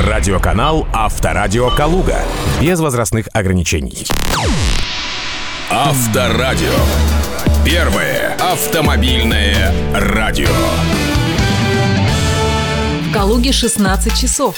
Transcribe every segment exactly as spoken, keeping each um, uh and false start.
Радиоканал «Авторадио Калуга». Без возрастных ограничений. Авторадио. Первое автомобильное радио. В Калуге шестнадцать часов.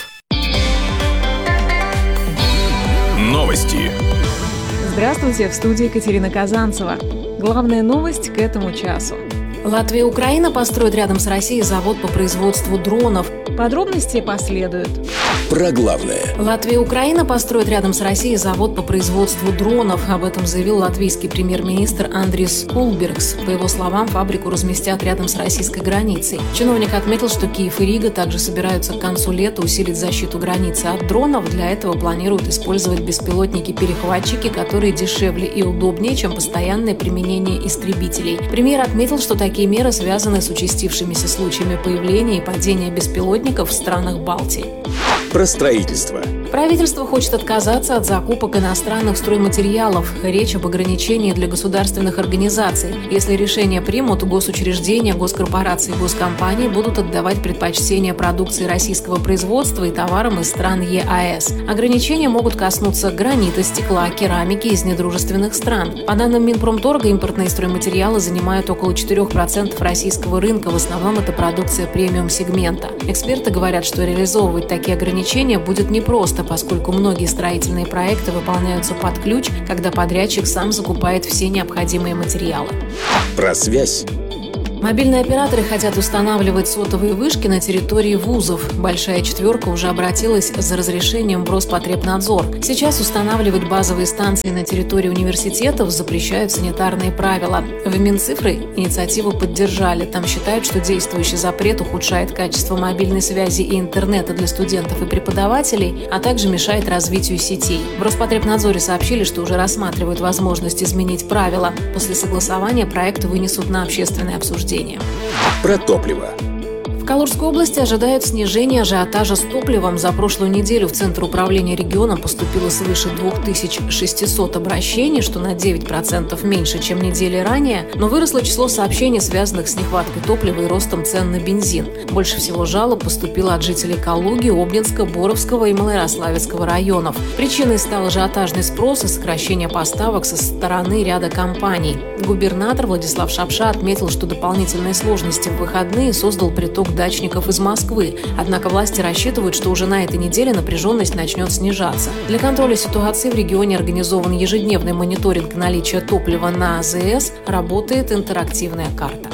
Новости. Здравствуйте, в студии Екатерина Казанцева. Главная новость к этому часу. Латвия и Украина построят рядом с Россией завод по производству дронов. Подробности последуют. Про главное. Латвия и Украина построят рядом с Россией завод по производству дронов. Об этом заявил латвийский премьер-министр Андрис Кулбергс. По его словам, фабрику разместят рядом с российской границей. Чиновник отметил, что Киев и Рига также собираются к концу лета усилить защиту границы от дронов. Для этого планируют использовать беспилотники-перехватчики, которые дешевле и удобнее, чем постоянное применение истребителей. Премьер отметил, что такие меры связаны с участившимися случаями появления и падения беспилотников в странах Балтии. Про строительство. Правительство хочет отказаться от закупок иностранных стройматериалов. Речь об ограничении для государственных организаций. Если решение примут, госучреждения, госкорпорации и госкомпании будут отдавать предпочтение продукции российского производства и товарам из стран ЕАЭС. Ограничения могут коснуться гранита, стекла, керамики из недружественных стран. По данным Минпромторга, импортные стройматериалы занимают около четыре процента российского рынка. В основном это продукция премиум-сегмента. Эксперты говорят, что реализовывать такие ограничения будет непросто, поскольку многие строительные проекты выполняются под ключ, когда подрядчик сам закупает все необходимые материалы. Про связь. Мобильные операторы хотят устанавливать сотовые вышки на территории вузов. Большая четверка уже обратилась за разрешением в Роспотребнадзор. Сейчас устанавливать базовые станции на территории университетов запрещают санитарные правила. В Минцифры инициативу поддержали. Там считают, что действующий запрет ухудшает качество мобильной связи и интернета для студентов и преподавателей, а также мешает развитию сетей. В Роспотребнадзоре сообщили, что уже рассматривают возможность изменить правила. После согласования проект вынесут на общественное обсуждение. Про топливо. В Калужской области ожидают снижения ажиотажа с топливом. За прошлую неделю в Центр управления регионом поступило свыше две тысячи шестьсот обращений, что на девять процентов меньше, чем недели ранее, но выросло число сообщений, связанных с нехваткой топлива и ростом цен на бензин. Больше всего жалоб поступило от жителей Калуги, Обнинска, Боровского и Малоярославецкого районов. Причиной стал ажиотажный спрос и сокращение поставок со стороны ряда компаний. Губернатор Владислав Шапша отметил, что дополнительные сложности в выходные создал приток дачников из Москвы. Однако власти рассчитывают, что уже на этой неделе напряженность начнет снижаться. Для контроля ситуации в регионе организован ежедневный мониторинг наличия топлива на АЗС, работает интерактивная карта.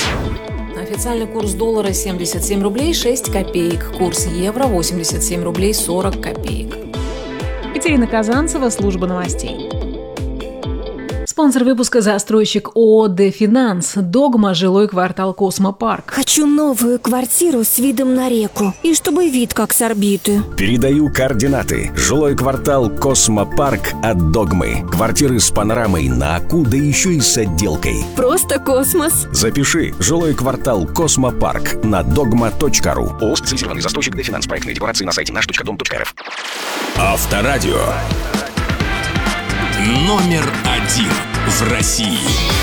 Официальный курс доллара семьдесят семь рублей шесть копеек, курс евро восемьдесят семь рублей сорок копеек. Екатерина Казанцева, служба новостей. Спонсор выпуска — застройщик ООО «Дефинанс». Догма, жилой квартал «Космопарк». Хочу новую квартиру с видом на реку. И чтобы вид как с орбиты. Передаю координаты. Жилой квартал «Космопарк» от Догмы. Квартиры с панорамой на Аку, да еще и с отделкой. Просто космос. Запиши. Жилой квартал «Космопарк» на догма точка ру. ООО «Специализированный застройщик Дефинанс». Проектные декларации на сайте наш точка дом точка рф. Авторадио. Номер один в России.